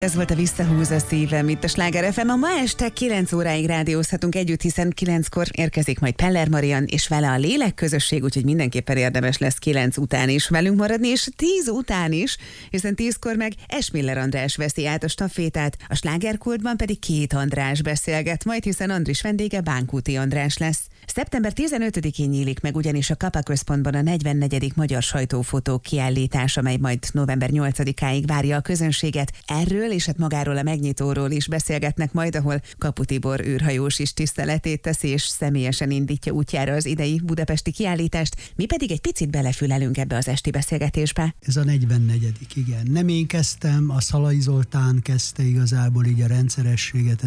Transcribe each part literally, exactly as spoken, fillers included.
Ez volt a Visszahúz a szívem itt a Sláger ef em. A ma este kilenc óráig rádiózhatunk együtt, hiszen kilenckor érkezik majd Peller Marian, és vele a Lélekközösség, úgyhogy mindenképpen érdemes lesz kilenc után is velünk maradni, és tíz után is, hiszen tízkor meg Esmiller András veszi át a stafétát, a Slágerkultban pedig Két András beszélget majd, hiszen Andris vendége Bánkúti András lesz. Szeptember tizenötödikén nyílik meg ugyanis a Kapa Központban a negyvennegyedik Magyar Sajtófotó kiállítás, amely majd november nyolcadikáig várja a közönséget. Erről és hát magáról a megnyitóról is beszélgetnek majd, ahol Kapu Tibor űrhajós is tiszteletét teszi, és személyesen indítja útjára az idei budapesti kiállítást. Mi pedig egy picit belefülelünk ebbe az esti beszélgetésbe. Ez a negyvennegyedik, igen. Nem én kezdtem, a Szalai Zoltán kezdte igazából így a rendszerességet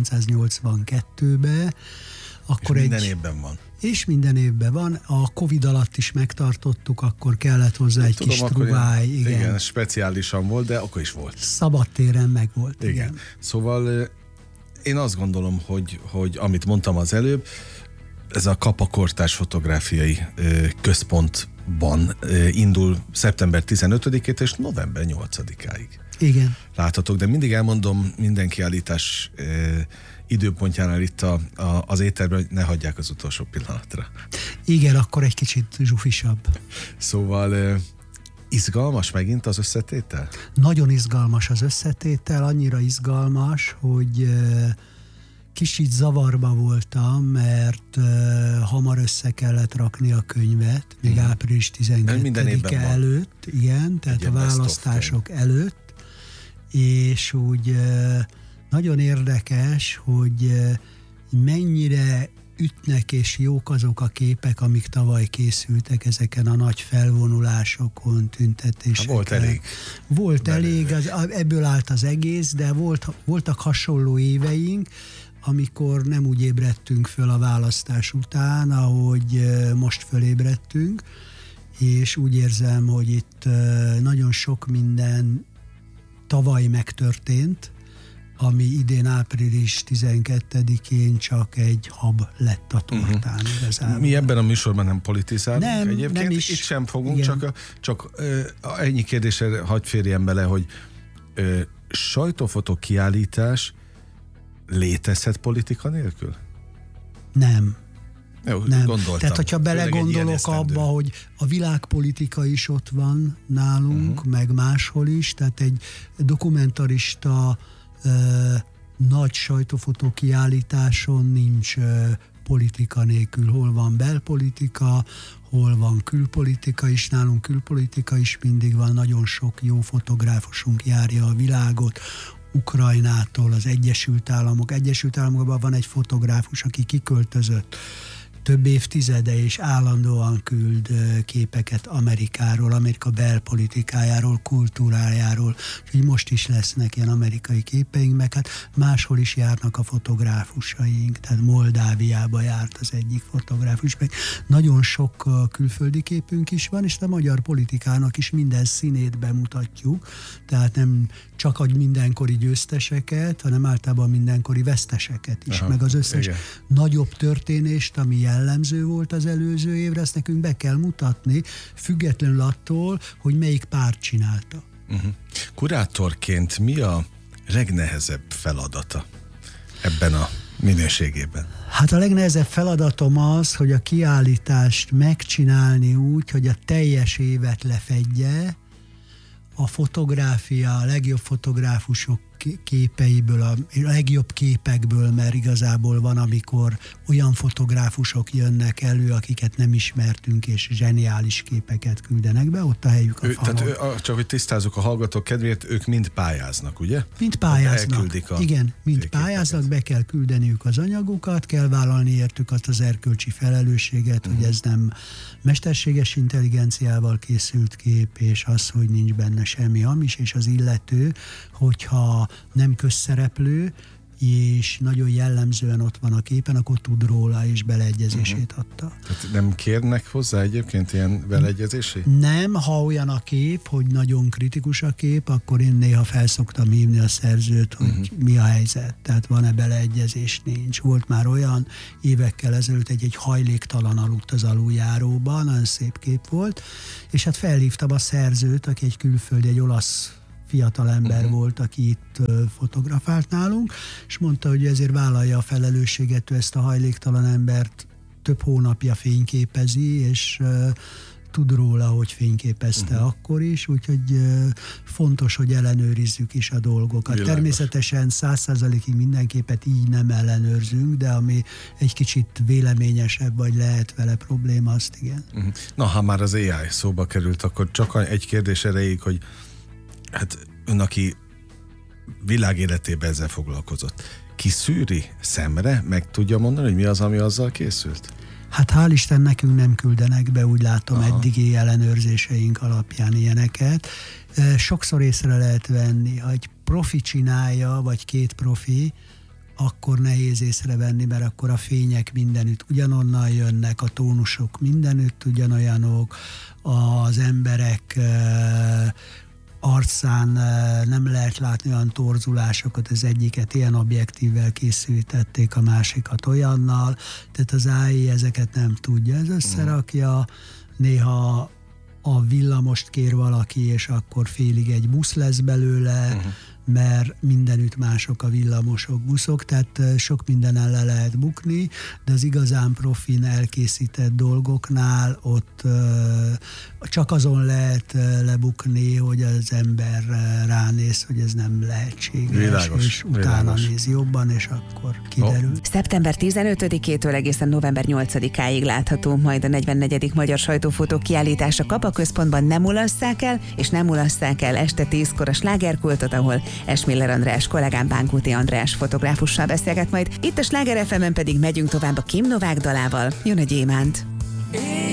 ezerkilencszáznyolcvankettőbe. Akkor és minden egy, évben van. És minden évben van. A Covid alatt is megtartottuk, akkor kellett hozzá egy Tudom, kis truváj. Igen, igen. igen, speciálisan volt, de akkor is volt. Szabadtéren meg volt. Igen. igen. Szóval én azt gondolom, hogy, hogy amit mondtam az előbb, ez a Kapa Kortárs Fotográfiai Központban indul szeptember tizenötödikétől és november nyolcadikáig. Igen. Láthatok, de mindig elmondom minden kiállítás időpontjánál itt a, a, az éterben, hogy ne hagyják az utolsó pillanatra. Igen, akkor egy kicsit zsufisabb. Szóval izgalmas megint az összetétel? Nagyon izgalmas az összetétel, annyira izgalmas, hogy kicsit zavarba voltam, mert hamar össze kellett rakni a könyvet, még hmm. április tizenkettedike előtt, igen, tehát egy a választások előtt, és úgy nagyon érdekes, hogy mennyire ütnek és jók azok a képek, amik tavaly készültek ezeken a nagy felvonulásokon, tüntetéseken. Volt elég. Volt belőle. elég, az, ebből állt az egész, de volt, voltak hasonló éveink, amikor nem úgy ébredtünk föl a választás után, ahogy most fölébredtünk, és úgy érzem, hogy itt nagyon sok minden tavaly megtörtént, ami idén április tizenkettedikén csak egy hab lett a tortán. Uh-huh. Mi ebben a műsorban nem politizálunk nem, egyébként, nem is. Itt sem fogunk, igen. csak, a, csak ö, ennyi kérdésre hadd férjem bele, hogy ö, sajtófotó kiállítás létezhet politika nélkül? Nem. Jó, nem. Gondoltam. Tehát, hogyha belegondolok abba, hogy a világpolitika is ott van nálunk, uh-huh. meg máshol is, tehát egy dokumentarista ö, nagy sajtófotó kiállításon nincs ö, politika nélkül. Hol van belpolitika, hol van külpolitika is, nálunk külpolitika is mindig van, nagyon sok jó fotográfusunk járja a világot, Ukrajnától, az Egyesült Államok. Egyesült Államokban van egy fotográfus, aki kiköltözött több évtizede, és állandóan küld képeket Amerikáról, Amerika belpolitikájáról, kultúrájáról. Úgyhogy most is lesznek ilyen amerikai képeink, meg hát máshol is járnak a fotográfusaink, tehát Moldáviába járt az egyik fotográfus, meg nagyon sok külföldi képünk is van, és a magyar politikának is minden színét bemutatjuk, tehát nem csak a mindenkori győzteseket, hanem általában mindenkori veszteseket is, aha, meg az összes igen. nagyobb történést, ami jellemző volt az előző évre, ezt nekünk be kell mutatni, függetlenül attól, hogy melyik párt csinálta. Uh-huh. Kurátorként mi a legnehezebb feladata ebben a minőségében? Hát a legnehezebb feladatom az, hogy a kiállítást megcsinálni úgy, hogy a teljes évet lefedje, a fotográfia, a legjobb fotográfusok képeiből, a legjobb képekből, mert igazából van, amikor olyan fotográfusok jönnek elő, akiket nem ismertünk, és zseniális képeket küldenek be, ott a helyük a ő, falon. Tehát ő, csak hogy tisztázzuk a hallgatók kedvéért, ők mind pályáznak, ugye? Mind pályáznak, igen, mind képeket. pályáznak, be kell küldeniük az anyagukat, kell vállalni értük azt az erkölcsi felelősséget, uh-huh. hogy ez nem mesterséges intelligenciával készült kép, és az, hogy nincs benne semmi hamis, és az illető, hogyha nem közszereplő, és nagyon jellemzően ott van a képen, akkor tud róla, és beleegyezését uh-huh. adta. Tehát nem kérnek hozzá egyébként ilyen beleegyezését? Nem, ha olyan a kép, hogy nagyon kritikus a kép, akkor én néha felszoktam hívni a szerzőt, hogy uh-huh. mi a helyzet, tehát van-e beleegyezés, nincs. Volt már olyan évekkel ezelőtt egy, egy hajléktalan aludt az aluljáróban, nagyon szép kép volt, és hát felhívtam a szerzőt, aki egy külföldi, egy olasz fiatal ember uh-huh. volt, aki itt fotografált nálunk, és mondta, hogy ezért vállalja a felelősséget, ő ezt a hajléktalan embert több hónapja fényképezi, és uh, tud róla, hogy fényképezte uh-huh. akkor is, úgyhogy uh, fontos, hogy ellenőrizzük is a dolgokat. Világos. Természetesen száz százalékig mindenképet így nem ellenőrzünk, de ami egy kicsit véleményesebb, vagy lehet vele probléma, azt igen. Uh-huh. Na, ha már az á i szóba került, akkor csak egy kérdés erejéig, hogy hát ön, aki világéletében ezzel foglalkozott, ki szűri szemre, meg tudja mondani, hogy mi az, ami azzal készült? Hát hál' Isten nekünk nem küldenek be, úgy látom, aha. eddigi ellenőrzéseink alapján ilyeneket. Sokszor észre lehet venni, ha egy profi csinálja, vagy két profi, akkor nehéz észrevenni, mert akkor a fények mindenütt ugyanonnan jönnek, a tónusok mindenütt ugyanolyanok, az emberek arcán nem lehet látni olyan torzulásokat, az egyiket ilyen objektívvel készítették, a másikat olyannal, tehát az á i ezeket nem tudja. Ez összerakja, néha a villamost kér valaki, és akkor félig egy busz lesz belőle, uh-huh. mert mindenütt mások a villamosok, buszok, tehát sok mindenen le lehet bukni, de az igazán profin elkészített dolgoknál ott csak azon lehet lebukni, hogy az ember ránéz, hogy ez nem lehetséges, világos, és utána világos. néz jobban, és akkor kiderül. Oh. szeptember tizenötödikétől egészen november nyolcadikáig látható majd a negyvennegyedik Magyar Sajtófotó kiállítás a Kapa Központban. Nem mulasszák el, és nem mulasszák el este tízkor a Slágerkultot, ahol Esmiller András kollégám Bánkúti András fotográfussal beszélget majd. Itt a Sláger ef emen pedig megyünk tovább a Kim Novák dalával. Jön a Gyémánt.